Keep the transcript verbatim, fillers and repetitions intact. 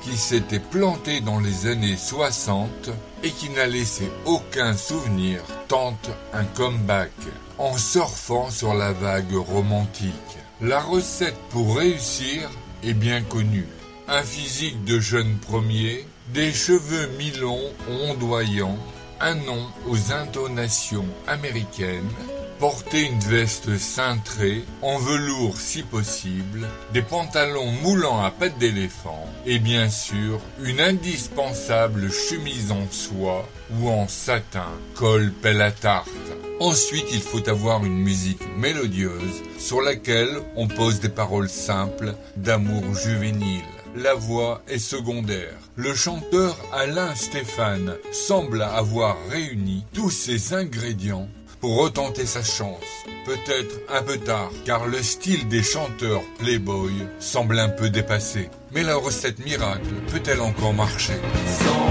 qui s'était planté dans les années soixante et qui n'a laissé aucun souvenir tente un comeback en surfant sur la vague romantique. La recette pour réussir est bien connue. Un physique de jeune premier, des cheveux mi-longs ondoyants, un nom aux intonations américaines, porter une veste cintrée, en velours si possible, des pantalons moulants à pattes d'éléphant et bien sûr une indispensable chemise en soie ou en satin, col pelle à tarte. Ensuite, il faut avoir une musique mélodieuse sur laquelle on pose des paroles simples d'amour juvénile. La voix est secondaire. Le chanteur Alain Stéphane semble avoir réuni tous ces ingrédients pour retenter sa chance. Peut-être un peu tard, car le style des chanteurs Playboy semble un peu dépassé. Mais la recette miracle peut-elle encore marcher ? Sans